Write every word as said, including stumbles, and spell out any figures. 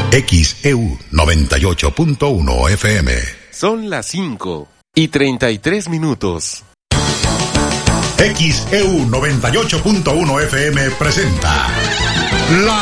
X E U noventa y ocho punto uno F M. Son las cinco y treinta y tres minutos. X E U noventa y ocho punto uno F M presenta La